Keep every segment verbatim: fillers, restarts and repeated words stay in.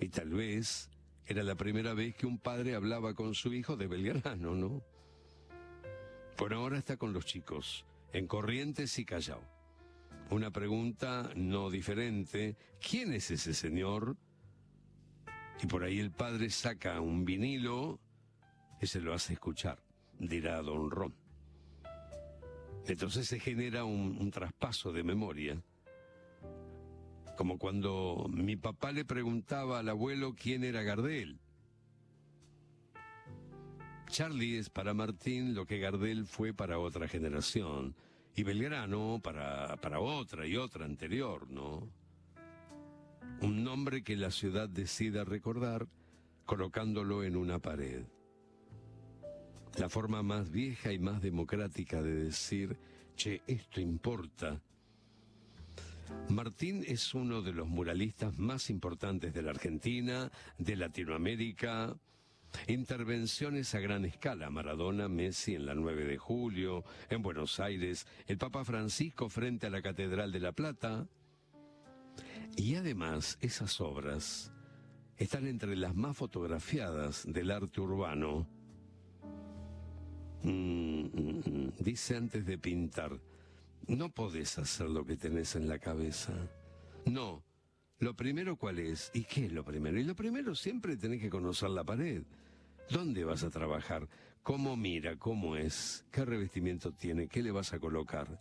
Y tal vez era la primera vez que un padre hablaba con su hijo de Belgrano, ¿no? Por ahora está con los chicos, en Corrientes y Callao. Una pregunta no diferente: ¿quién es ese señor? Y por ahí el padre saca un vinilo y se lo hace escuchar, dirá Don Ron. Entonces se genera un, un traspaso de memoria. Como cuando mi papá le preguntaba al abuelo quién era Gardel. Charlie es para Martín lo que Gardel fue para otra generación, y Belgrano para, para otra y otra anterior, ¿no? Un nombre que la ciudad decida recordar colocándolo en una pared. La forma más vieja y más democrática de decir, che, esto importa. Martín es uno de los muralistas más importantes de la Argentina, de Latinoamérica. Intervenciones a gran escala: Maradona, Messi en la nueve de julio, en Buenos Aires, el Papa Francisco frente a la Catedral de La Plata. Y además, esas obras están entre las más fotografiadas del arte urbano. Mm, mm, dice antes de pintar: no podés hacer lo que tenés en la cabeza. No. Lo primero, ¿cuál es? ¿Y qué es lo primero? Y lo primero, siempre tenés que conocer la pared. ¿Dónde vas a trabajar? ¿Cómo mira? ¿Cómo es? ¿Qué revestimiento tiene? ¿Qué le vas a colocar?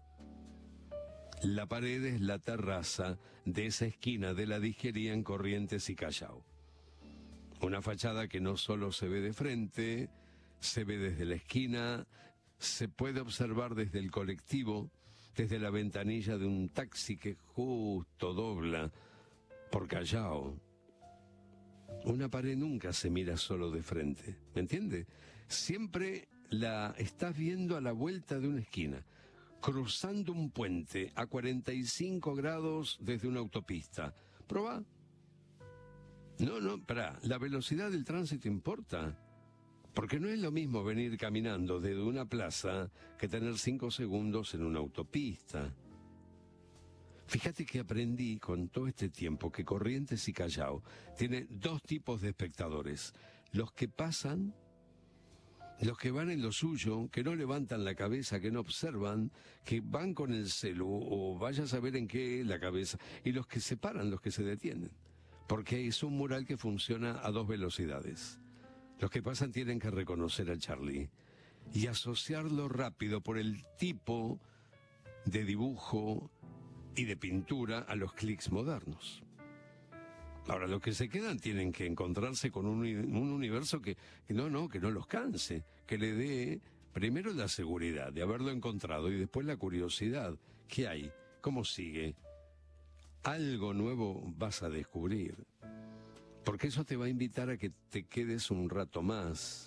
La pared es la terraza de esa esquina de la disquería en Corrientes y Callao. Una fachada que no solo se ve de frente, se ve desde la esquina, se puede observar desde el colectivo, desde la ventanilla de un taxi que justo dobla por Callao. Una pared nunca se mira solo de frente, ¿me entiende? Siempre la estás viendo a la vuelta de una esquina, cruzando un puente a cuarenta y cinco grados desde una autopista. ¿Probá? No, no, pará, la velocidad del tránsito importa. Porque no es lo mismo venir caminando desde una plaza que tener cinco segundos en una autopista. Fíjate que aprendí con todo este tiempo que Corrientes y Callao tiene dos tipos de espectadores: los que pasan, los que van en lo suyo, que no levantan la cabeza, que no observan, que van con el celu o vaya a saber en qué la cabeza, y los que se paran, los que se detienen, porque es un mural que funciona a dos velocidades. Los que pasan tienen que reconocer a Charlie y asociarlo rápido por el tipo de dibujo y de pintura a los clics modernos. Ahora, los que se quedan tienen que encontrarse con un, un universo que, que no, no, que no los canse, que le dé primero la seguridad de haberlo encontrado y después la curiosidad. ¿Qué hay? ¿Cómo sigue? Algo nuevo vas a descubrir. Porque eso te va a invitar a que te quedes un rato más.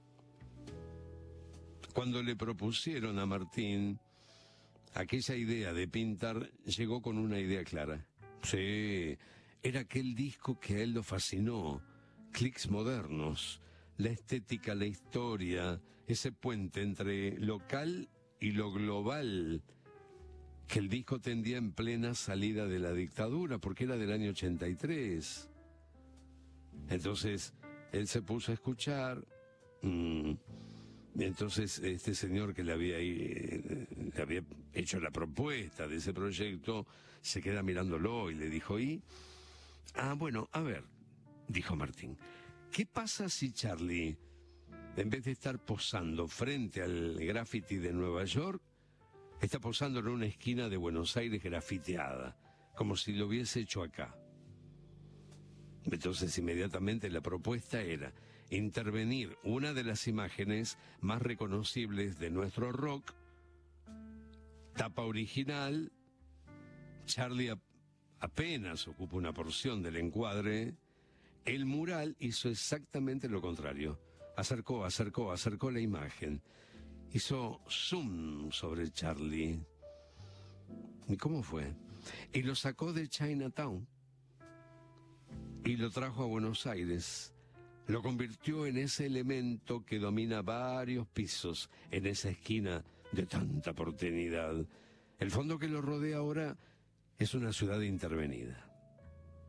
Cuando le propusieron a Martín aquella idea de pintar, llegó con una idea clara. Sí, era aquel disco que a él lo fascinó, Clics Modernos, la estética, la historia, ese puente entre local y lo global, que el disco tendía en plena salida de la dictadura, porque era del año ochenta y tres. Entonces, él se puso a escuchar, mmm, entonces este señor que le había, eh, le había hecho la propuesta de ese proyecto, se queda mirándolo y le dijo, ¿y? Ah, bueno, a ver, dijo Martín, ¿qué pasa si Charlie, en vez de estar posando frente al graffiti de Nueva York, está posando en una esquina de Buenos Aires grafiteada, como si lo hubiese hecho acá? Entonces inmediatamente la propuesta era intervenir una de las imágenes más reconocibles de nuestro rock, tapa original, Charlie a- apenas ocupa una porción del encuadre, el mural hizo exactamente lo contrario, acercó, acercó, acercó la imagen, hizo zoom sobre Charlie. ¿Y cómo fue? Y lo sacó de Chinatown y lo trajo a Buenos Aires. Lo convirtió en ese elemento que domina varios pisos en esa esquina de tanta porteñidad. El fondo que lo rodea ahora es una ciudad intervenida.